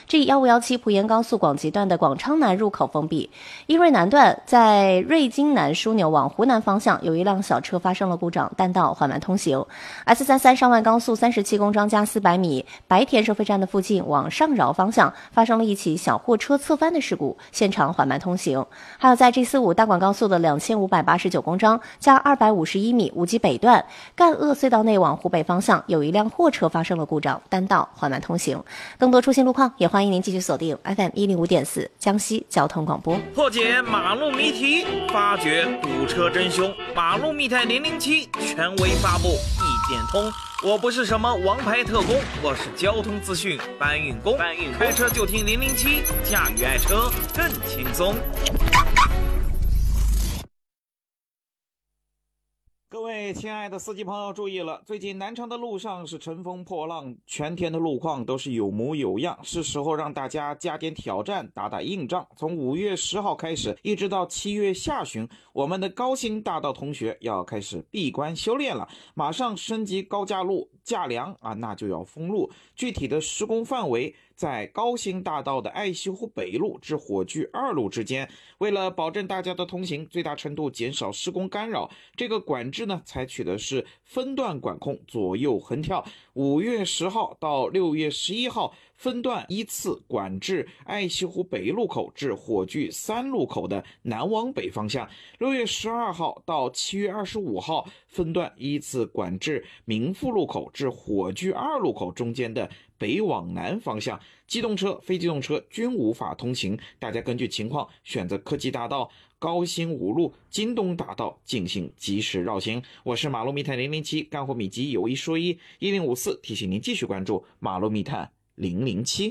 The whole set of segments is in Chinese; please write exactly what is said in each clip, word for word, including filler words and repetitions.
G 一五一七蒲沿高速广吉段的广昌南入口封闭。一瑞南段在瑞金南枢纽往湖南方向有一辆小车发生了故障，单道缓慢通行。S 三三上万高速三十七公章加四百米白田收费站的附近往上饶方向发生了一起小货车侧翻的事故，现场缓慢通行。还有在 G 四五大广高速的两千五百八十九公章加二百五十一米无极北段赣鄂隧道内往湖北方向有一辆货车发生了故障，单道缓慢通行。更多出行路况也欢迎您继续锁定 F M 一零五点四江西交通广播。 破解马路谜题，发掘堵车真凶，马路密探零零七权威发布，一点通。我不是什么王牌特工，我是交通资讯搬运工。搬运开车就听零零七，驾驭爱车更轻松。各位亲爱的司机朋友注意了，最近南昌的路上是乘风破浪，全天的路况都是有模有样，是时候让大家加点挑战，打打硬仗。从五月十号开始一直到七月下旬，我们的高新大道同学要开始闭关修炼了，马上升级高架路架梁啊，那就要封路。具体的施工范围在高新大道的爱西湖北路至火炬二路之间。为了保证大家的通行，最大程度减少施工干扰，这个管制呢采取的是分段管控，左右横跳。五月十号到六月十一号分段依次管制爱西湖北路口至火炬三路口的南往北方向。六月十二号到七月二十五号分段依次管制民富路口至火炬二路口中间的北往南方向。机动车、非机动车均无法通行，大家根据情况选择科技大道、高新五路、京东大道进行及时绕行。我是马路密探零零七，干货秘籍有一说一，一零五四提醒您继续关注马路密探零零七。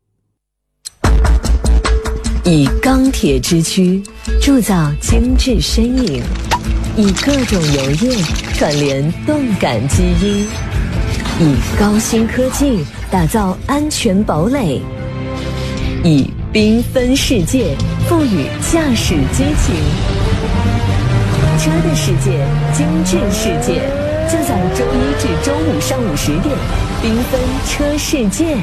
以钢铁之躯铸造精致身影，以各种油液串联动感基因，以高新科技打造安全堡垒，以缤纷世界赋予驾驶激情。车的世界，精致世界，就在周一至周五上午十点，缤纷车世界。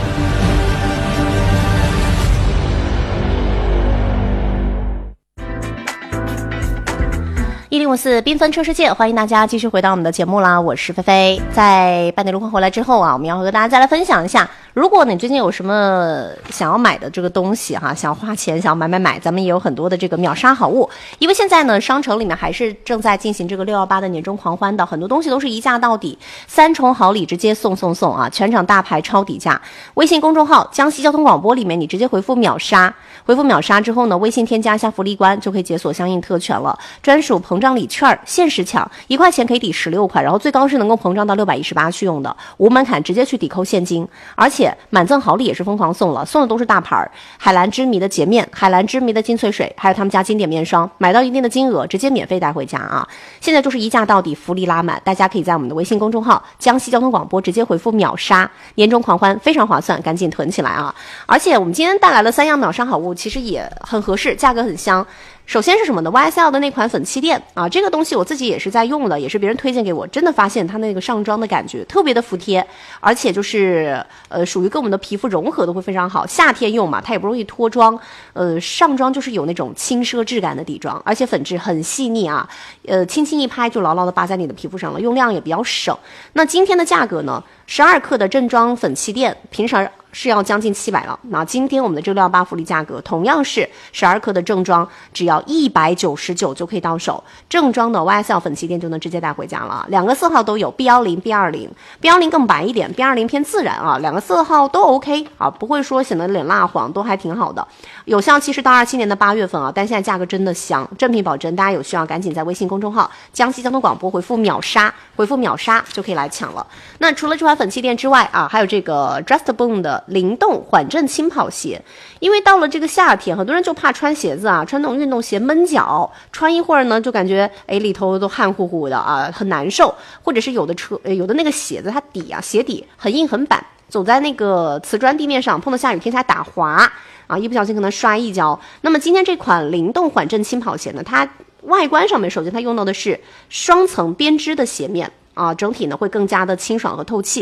一零五四缤纷车世界，欢迎大家继续回到我们的节目啦！我是菲菲。在半点路况回来之后啊，我们要和大家再来分享一下，如果你最近有什么想要买的这个东西哈，想要花钱，想要买买买，咱们也有很多的这个秒杀好物。因为现在呢，商城里面还是正在进行这个六一八的年终狂欢的，很多东西都是一价到底，三重好礼直接送送送啊！全场大牌超底价。微信公众号江西交通广播里面，你直接回复秒杀，回复秒杀之后呢，微信添加一下福利关，就可以解锁相应特权了，专属膨胀礼券限时抢，一块钱可以抵十六块，然后最高是能够膨胀到六百一十八去用的，无门槛直接去抵扣现金，而且满赠好礼也是疯狂送了，送的都是大牌，海蓝之谜的洁面、海蓝之谜的金萃水，还有他们家经典面霜，买到一定的金额直接免费带回家啊！现在就是一价到底，福利拉满，大家可以在我们的微信公众号江西交通广播直接回复秒杀，年终狂欢非常划算，赶紧囤起来啊！而且我们今天带来了三样秒杀好物，其实也很合适，价格很香。首先是什么呢 ？Y S L 的那款粉气垫啊，这个东西我自己也是在用的，也是别人推荐给我，真的发现它那个上妆的感觉特别的服帖，而且就是呃属于跟我们的皮肤融合的会非常好。夏天用嘛，它也不容易脱妆，呃上妆就是有那种轻奢质感的底妆，而且粉质很细腻啊，呃轻轻一拍就牢牢的扒在你的皮肤上了，用量也比较省。那今天的价格呢，十二克的正装粉气垫，平时是要将近七百了。那今天我们的这个六一八福利价格同样是十二克的正装，只要一百九十九就可以到手。正装的 Y S L 粉气垫就能直接带回家了，两个色号都有 B 一十、B 二十、B 一十更白一点 ，B 二十偏自然啊，两个色号都 OK 啊，不会说显得脸蜡黄，都还挺好的。有效期是到二七年的八月份啊，但现在价格真的香，正品保真，大家有需要赶紧在微信公众号江西交通广播回复秒杀，回复秒杀就可以来抢了。那除了这款粉气垫之外啊，还有这个 Dressbone 的灵动缓震轻跑鞋，因为到了这个夏天，很多人就怕穿鞋子啊，穿那种运动鞋闷脚，穿一会儿呢就感觉哎里头都汗乎乎的啊，很难受，或者是有的车有的那个鞋子它底啊鞋底很硬很板，走在那个瓷砖地面上，碰到下雨天才打滑啊，一不小心可能摔一跤。那么今天这款灵动缓震轻跑鞋呢，它外观上面首先它用到的是双层编织的鞋面啊，整体呢会更加的清爽和透气。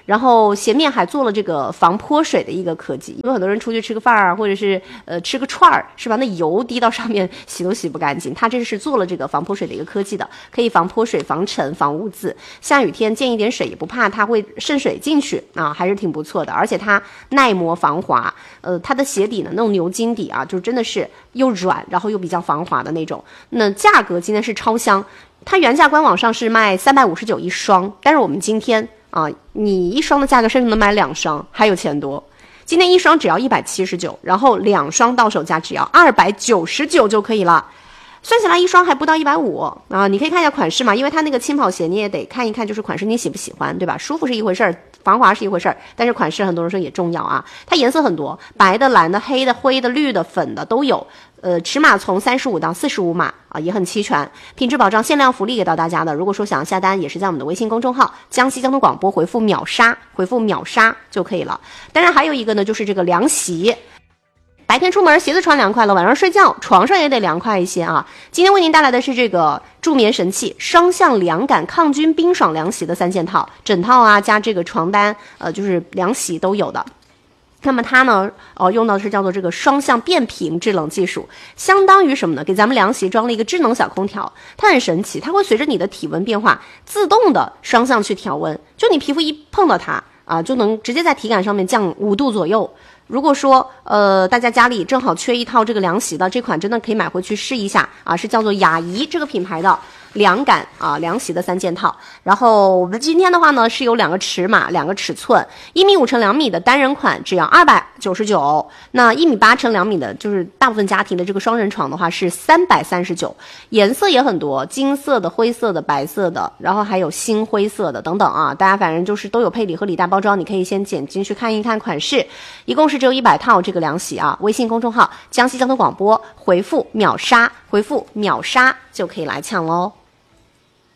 然后鞋面还做了这个防泼水的一个科技，有很多人出去吃个饭啊，或者是呃吃个串儿，是吧？那油滴到上面洗都洗不干净，它这是做了这个防泼水的一个科技的，可以防泼水、防尘、防污渍。下雨天溅一点水也不怕它会渗水进去啊，还是挺不错的。而且它耐磨防滑，呃，它的鞋底呢那种牛筋底啊，就真的是又软，然后又比较防滑的那种。那价格今天是超香，它原价官网上是卖三百五十九一双，但是我们今天啊，你一双的价格甚至能买两双，还有钱多。今天一双只要一百七十九，然后两双到手价只要二百九十九就可以了。算起来一双还不到一百五啊！你可以看一下款式嘛，因为它那个轻跑鞋你也得看一看，就是款式你喜不喜欢，对吧？舒服是一回事儿，防滑是一回事儿，但是款式很多人说也重要啊。它颜色很多，白的、蓝的、黑的、灰的、绿的、粉的都有。呃，尺码从三十五到四十五码啊，也很齐全，品质保障，限量福利给到大家的。如果说想要下单，也是在我们的微信公众号江西交通广播回复秒杀，回复秒杀就可以了。当然还有一个呢，就是这个凉席。白天出门鞋子穿凉快了，晚上睡觉床上也得凉快一些啊。今天为您带来的是这个助眠神器双向凉感抗菌冰爽凉席的三件套，枕套啊加这个床单，呃就是凉席都有的。那么它呢，呃，用到的是叫做这个双向变频制冷技术，相当于什么呢？给咱们凉席装了一个智能小空调，它很神奇，它会随着你的体温变化，自动的双向去调温，就你皮肤一碰到它啊，就能直接在体感上面降五度左右。如果说呃大家家里正好缺一套这个凉席的，这款真的可以买回去试一下啊，是叫做雅怡这个品牌的凉感啊凉席的三件套。然后我们今天的话呢是有两个尺码两个尺寸，一米五乘两米的单人款只要二百九十九，那一米八乘两米的就是大部分家庭的这个双人床的话是三百三十九，颜色也很多，金色的、灰色的、白色的，然后还有新灰色的等等啊，大家反正就是都有配礼和礼袋包装，你可以先点进去看一看款式，一共是只有一百套这个凉席啊。微信公众号江西交通广播回复秒杀，回复秒杀就可以来抢喽。